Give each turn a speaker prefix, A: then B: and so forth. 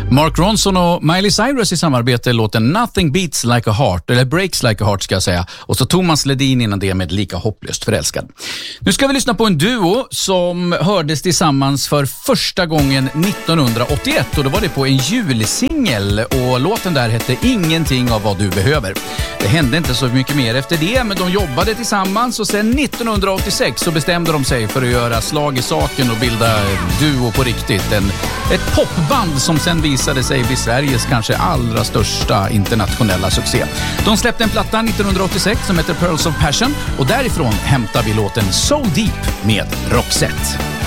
A: Mark Ronson och Miley Cyrus i samarbete låten Nothing Beats Like a Heart, eller Breaks Like a Heart ska jag säga. Och så Thomas Ledin innan det med Lika hopplöst förälskad. Nu ska vi lyssna på en duo som hördes tillsammans för första gången 1981 och då var det på en julsingel och låten där hette Ingenting av vad du behöver. Det hände inte så mycket mer efter det, men de jobbade tillsammans och sen 1986 så bestämde de sig för att göra slag i saken och bilda duo på riktigt. Ett popband som sen visade sig bli Sveriges kanske allra största internationella succé. De släppte en platta 1986 som heter Pearls of Passion och därifrån hämtar vi låten So Deep med Roxette.